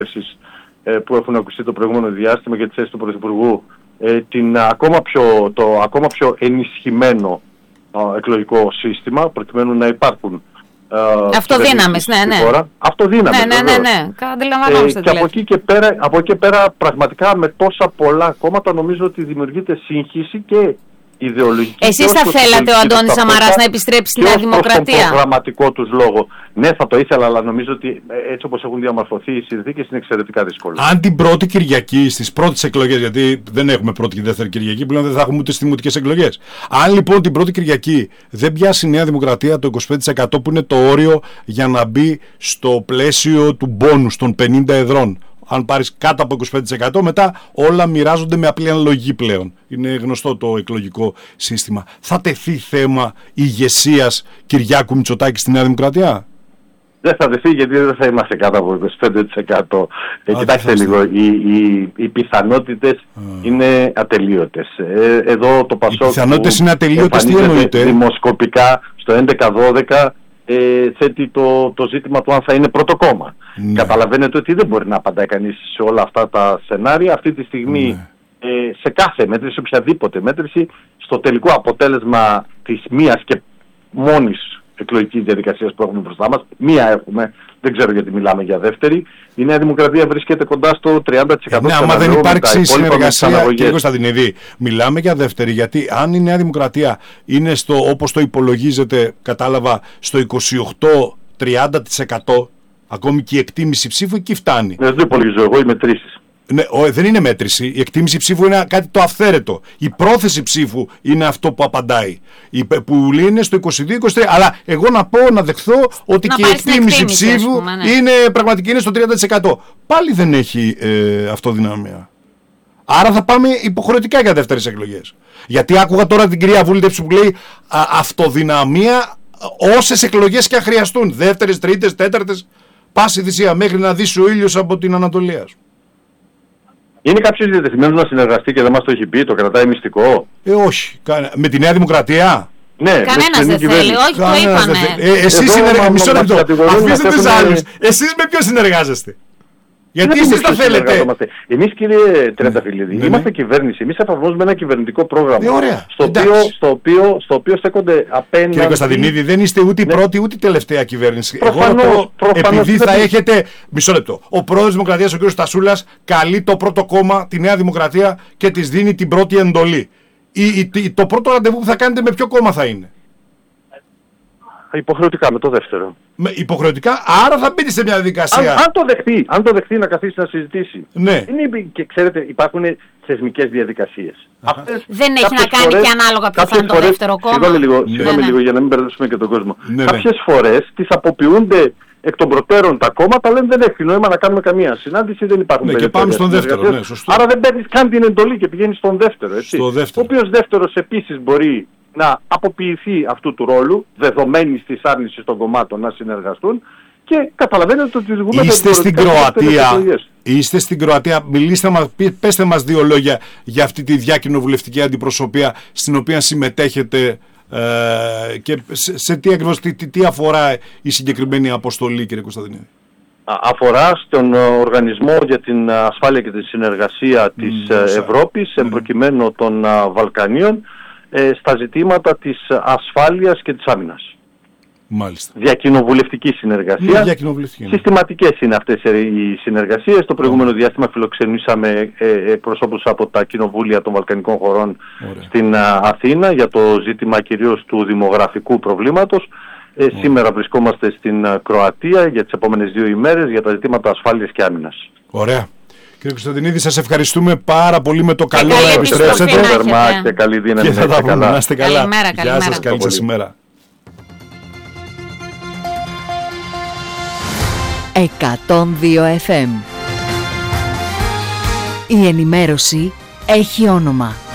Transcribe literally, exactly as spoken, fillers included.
που έχουν ακουστεί το προηγούμενο διάστημα για τη θέση του Πρωθυπουργού, την ακόμα πιο, το ακόμα πιο ενισχυμένο εκλογικό σύστημα, προκειμένου να υπάρχουν αυτοδύναμες, ναι, ναι. Αυτοδύναμες, ναι, ναι, ναι, ναι. Αντιλαμβανόμαστε ε, και από εκεί και, πέρα, από εκεί και πέρα πραγματικά με τόσα πολλά κόμματα νομίζω ότι δημιουργείται σύγχυση και ιδεολογική. Εσείς θα θέλατε ο Αντώνης Σαμαράς να επιστρέψει στη Νέα Δημοκρατία? Στον προγραμματικό τους λόγο. Ναι, θα το ήθελα, αλλά νομίζω ότι έτσι όπως έχουν διαμορφωθεί οι συνθήκες είναι εξαιρετικά δύσκολο. Αν την πρώτη Κυριακή, στις πρώτες εκλογές, γιατί δεν έχουμε πρώτη και δεύτερη Κυριακή, πλέον δεν θα έχουμε ούτε στις δημοτικές εκλογές. Αν λοιπόν την πρώτη Κυριακή δεν πιάσει η Νέα Δημοκρατία το είκοσι πέντε τοις εκατό που είναι το όριο για να μπει στο πλαίσιο του μπόνους των πενήντα εδρών, αν πάρεις κάτω από είκοσι πέντε τοις εκατό, μετά όλα μοιράζονται με απλή αναλογική πλέον. Είναι γνωστό το εκλογικό σύστημα. Θα τεθεί θέμα ηγεσίας Κυριάκου Μητσοτάκη στη Νέα Δημοκρατία? Δεν θα τεθεί, γιατί δεν θα είμαστε κάτω από είκοσι πέντε τοις εκατό. Ε, κοιτάξτε λίγο, οι, οι, οι πιθανότητες mm. είναι ατελείωτες. Ε, εδώ το Πασόκ, οι πιθανότητες είναι ατελείωτες, τι εννοείται? Δημοσκοπικά στο έντεκα δώδεκα ε, θέτει το, το ζήτημα του αν θα είναι πρώτο κόμμα. Ναι. Καταλαβαίνετε ότι δεν μπορεί να απαντάει κανείς σε όλα αυτά τα σενάρια. Αυτή τη στιγμή ναι. ε, σε κάθε μέτρηση, οποιαδήποτε μέτρηση, στο τελικό αποτέλεσμα της μίας και μόνης εκλογικής διαδικασίας που έχουμε μπροστά μας, μία έχουμε, δεν ξέρω γιατί μιλάμε για δεύτερη, η Νέα Δημοκρατία βρίσκεται κοντά στο τριάντα τοις εκατό. Ναι, άμα δεν υπάρξει συνεργασία, κύριε Κωνσταντινίδη, μιλάμε για δεύτερη, γιατί αν η Νέα Δημοκρατία είναι στο, όπως το υπολογίζεται, κατάλαβα, στο είκοσι οκτώ τριάντα τοις εκατό, ακόμη και η εκτίμηση ψήφου εκεί φτάνει. Ναι, δεν το υπολογίζω εγώ, οι μετρήσεις. Ναι, ο, δεν είναι μέτρηση. Η εκτίμηση ψήφου είναι κάτι το αυθαίρετο. Η πρόθεση ψήφου είναι αυτό που απαντάει. Η, που είναι στο είκοσι δύο είκοσι τρία. Αλλά εγώ να πω, να δεχθώ ότι να και η εκτίμηση, εκτίμηση ψήφου πούμε, ναι. είναι πραγματική, είναι στο τριάντα τοις εκατό. Πάλι δεν έχει ε, αυτοδυναμία. Άρα θα πάμε υποχρεωτικά για δεύτερες εκλογές. Γιατί άκουγα τώρα την κυρία Βούλτεψη που λέει α, αυτοδυναμία όσες εκλογές και αν χρειαστούν. Δεύτερες, τρίτες, τέταρτες. Πάση θυσία μέχρι να δεις ο ήλιος από την Ανατολία σου. Είναι κάποιος διατεθειμένος να συνεργαστεί και δεν μας το έχει πει, το κρατάει μυστικό? Ε, όχι. Με τη Νέα Δημοκρατία. Ναι, κανένας δεν θέλει, όχι, το είπανε. Ε, εσείς συνεργάζεστε. Μισό λεπτό. Αφήστε τους άλλους. Εσείς με ποιον συνεργάζεστε? Γιατί εσείς τα θέλετε? Εμείς, κύριε Τριανταφυλλίδη, ναι, είμαστε ναι. κυβέρνηση. Εμείς εφαρμόζουμε ένα κυβερνητικό πρόγραμμα. Ε, ωραία. Στο, οποίο, στο, οποίο, στο οποίο στέκονται απέναντι. Κύριε Κωνσταντινίδη, δεν είστε ούτε η ναι. πρώτη ούτε η τελευταία κυβέρνηση. Προφανώς, Εγώ πω, προφανώς, επειδή θα θα έχετε. Μισό λεπτό. Ο πρόεδρος της Δημοκρατίας, ο κ. Στασούλας, καλεί το πρώτο κόμμα, τη Νέα Δημοκρατία, και της δίνει την πρώτη εντολή. Η, η, το πρώτο ραντεβού που θα κάνετε με ποιο κόμμα θα είναι? Υποχρεωτικά με το δεύτερο. Με, υποχρεωτικά, άρα θα μπείτε σε μια διαδικασία. Αν, αν, το δεχτεί, αν το δεχτεί να καθίσει να συζητήσει. Ναι. Είναι, και ξέρετε, υπάρχουν θεσμικές διαδικασίες. Αυτές, δεν έχει να κάνει φορές, και ανάλογα ποιο θα είναι το δεύτερο κόμμα. Συγγνώμη λίγο, ναι, ναι. λίγο για να μην μπερδέψουμε και τον κόσμο. Ναι, κάποιες ναι. φορές τις αποποιούνται εκ των προτέρων τα κόμματα, λένε δεν έχει νόημα να κάνουμε καμία συνάντηση, δεν υπάρχουν ναι, και πάμε στον δεύτερο. Ναι, άρα δεν παίρνεις καν την εντολή και πηγαίνεις στον δεύτερο. Έτσι. Στο δεύτερο. Ο οποίος δεύτερος επίσης μπορεί να αποποιηθεί αυτού του ρόλου, δεδομένης της άρνησης των κομμάτων να συνεργαστούν, και καταλαβαίνετε ότι δημιουργούμε. Είστε στην Κροατία. Είστε στην Κροατία. Μιλήστε μας, πέστε μας δύο λόγια για αυτή τη διακοινοβουλευτική αντιπροσωπεία στην οποία συμμετέχετε ε, και σε, σε τι ακριβώς, τι, τι, τι αφορά η συγκεκριμένη αποστολή, κύριε Κωνσταντινίδη? Αφορά στον Οργανισμό για την Ασφάλεια και τη Συνεργασία της mm, Ευρώπης, mm. εμπροκειμένου των Βαλκανίων, στα ζητήματα της ασφάλειας και της άμυνας. Μάλιστα. Διακοινοβουλευτική συνεργασία. Ναι, διακοινοβουλευτική, ναι. Συστηματικές είναι αυτές οι συνεργασίες. Το προηγούμενο διάστημα φιλοξενήσαμε εκπροσώπους από τα κοινοβούλια των Βαλκανικών χωρών. Ωραία. Στην Αθήνα για το ζήτημα κυρίως του δημογραφικού προβλήματος. Ε, σήμερα βρισκόμαστε στην Κροατία για τις επόμενες δύο ημέρες για τα ζητήματα ασφάλειας και άμυνας. Ωραία. Κύριε Κωνσταντινίδη, σας ευχαριστούμε πάρα πολύ, με το καλό να επιστρέψετε. Και καλή δύναμη. Και θα τα πούμε. Να είστε καλά. Καλημέρα, καλημέρα. Γεια σας, καλή σας ημέρα. εκατόν δύο εφ εμ. Η ενημέρωση έχει όνομα.